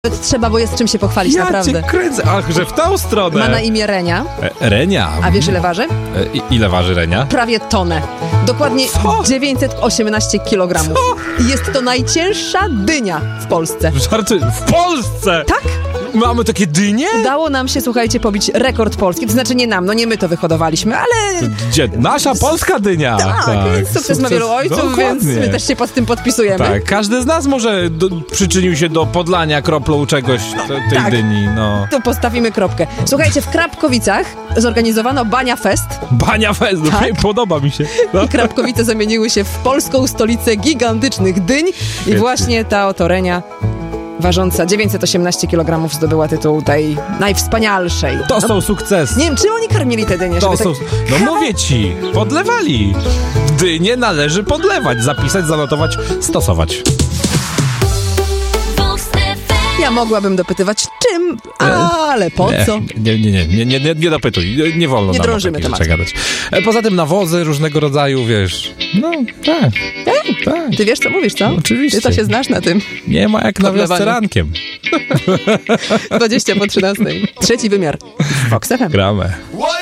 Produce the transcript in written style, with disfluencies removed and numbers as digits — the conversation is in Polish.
Trzeba, bo jest czym się pochwalić, Ja naprawdę. cię kręcę. Ach, że w tą stronę. Ma na imię Renia. Renia. A wiesz, ile waży? Ile waży Renia? Prawie tonę. Dokładnie Co? 918 kg. Jest to najcięższa dynia w Polsce. Żarty. W Polsce! Tak? Mamy takie dynie? Udało nam się, słuchajcie, pobić rekord polski. To znaczy nie nam, no nie my to wyhodowaliśmy, ale... Gdzie? Nasza polska dynia. Tak, sukces ma wielu ojców, Dokładnie. więc my też się pod tym podpisujemy. Tak, każdy z nas może przyczynił się do podlania kroplą czegoś tej Tak. dyni, no. Tu postawimy kropkę. Słuchajcie, w Krapkowicach zorganizowano Bania Fest Bania Fest, Tak. podoba mi się. No. i Krapkowice zamieniły się w polską stolicę gigantycznych dyń i właśnie ta oto Renia, ważąca 918 kg, zdobyła tytuł tej najwspanialszej. To są sukcesy. Nie wiem, czym oni karmili te dynie, To żeby są, tak... no mówię ci, podlewali. Dynie należy podlewać, zapisać, zanotować, stosować. Ja mogłabym dopytywać czym, ale po co? Nie dopytuj, nie wolno Nie nam drążymy o takich tematu. rzeczach gadać. Poza tym nawozy różnego rodzaju, wiesz, no tak. Ty wiesz, co mówisz, co? Oczywiście. Ty to się znasz na tym. Nie ma jak na Podlewaniu. wiosce rankiem. 20 po 13. Trzeci wymiar. Fox FM. Gramy. Why